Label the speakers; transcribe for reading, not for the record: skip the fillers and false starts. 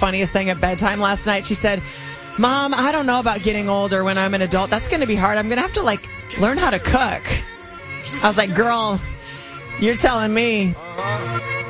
Speaker 1: funniest thing at bedtime last night. She said, Mom, I don't know about getting older when I'm an adult. That's going to be hard. I'm going to have to, learn how to cook. I was like, girl, you're telling me.